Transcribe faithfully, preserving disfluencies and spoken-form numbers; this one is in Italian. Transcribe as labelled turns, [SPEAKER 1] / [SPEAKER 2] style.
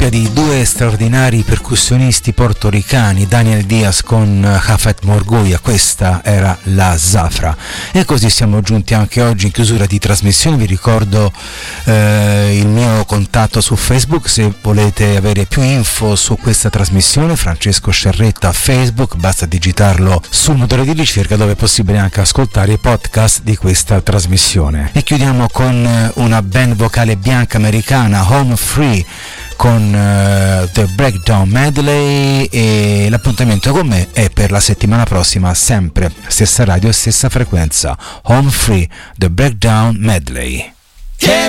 [SPEAKER 1] di due straordinari percussionisti portoricani, Daniel Diaz con Jafet Morguia. Questa era la Zafra. E così siamo giunti anche oggi in chiusura di trasmissione. Vi ricordo eh, il mio contatto su Facebook se volete avere più info su questa trasmissione: Francesco Sciarretta Facebook, basta digitarlo sul motore di ricerca, dove è possibile anche ascoltare i podcast di questa trasmissione. E chiudiamo con una band vocale bianca americana, Home Free, con uh, The Breakdown Medley, e l'appuntamento con me è per la settimana prossima, sempre stessa radio e stessa frequenza. Home Free, The Breakdown Medley.